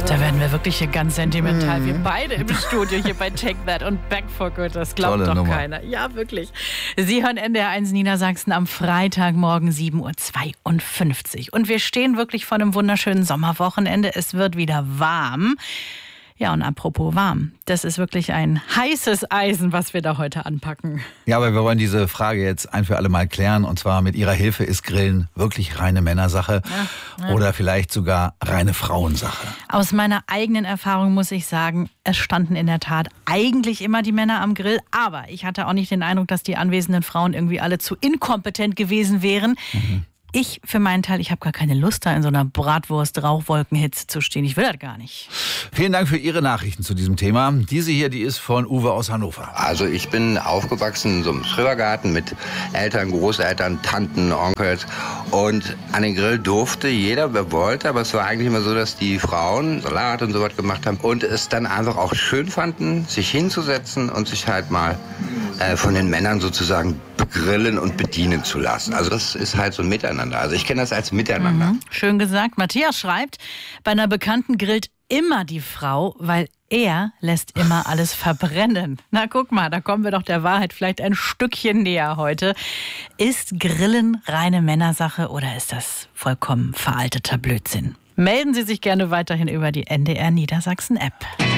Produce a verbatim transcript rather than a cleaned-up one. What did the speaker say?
Da werden wir wirklich hier ganz sentimental. Mm. Wir beide im Studio hier bei Take That und Back for Good. Das glaubt Tolle doch Nummer. Keiner. Ja, wirklich. Sie hören N D R eins Niedersachsen am Freitagmorgen sieben Uhr zweiundfünfzig. Und wir stehen wirklich vor einem wunderschönen Sommerwochenende. Es wird wieder warm. Ja, und apropos warm, das ist wirklich ein heißes Eisen, was wir da heute anpacken. Ja, aber wir wollen diese Frage jetzt ein für alle Mal klären. Und zwar mit Ihrer Hilfe, ist Grillen wirklich reine Männersache ja, ja. oder vielleicht sogar reine Frauensache? Aus meiner eigenen Erfahrung muss ich sagen, es standen in der Tat eigentlich immer die Männer am Grill. Aber ich hatte auch nicht den Eindruck, dass die anwesenden Frauen irgendwie alle zu inkompetent gewesen wären. Mhm. Ich für meinen Teil, ich habe gar keine Lust, da in so einer Bratwurst-Rauchwolkenhitze zu stehen. Ich will das gar nicht. Vielen Dank für Ihre Nachrichten zu diesem Thema. Diese hier, die ist von Uwe aus Hannover. Also ich bin aufgewachsen in so einem Schrebergarten mit Eltern, Großeltern, Tanten, Onkels. Und an den Grill durfte jeder, wer wollte. Aber es war eigentlich immer so, dass die Frauen Salat und so was gemacht haben. Und es dann einfach auch schön fanden, sich hinzusetzen und sich halt mal äh, von den Männern sozusagen begrillen und bedienen zu lassen. Also das ist halt so ein Miteinander. Also ich kenne das als Miteinander. Mhm. Schön gesagt. Matthias schreibt, bei einer Bekannten grillt immer die Frau, weil er lässt immer alles verbrennen. Na guck mal, da kommen wir doch der Wahrheit vielleicht ein Stückchen näher heute. Ist Grillen reine Männersache oder ist das vollkommen veralteter Blödsinn? Melden Sie sich gerne weiterhin über die N D R Niedersachsen App.